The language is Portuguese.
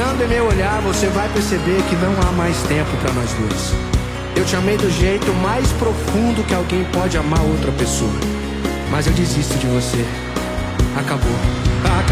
Olhando em meu olhar, você vai perceber que não há mais tempo pra nós dois. Eu te amei do jeito mais profundo que alguém pode amar outra pessoa. Mas eu desisto de você. Acabou.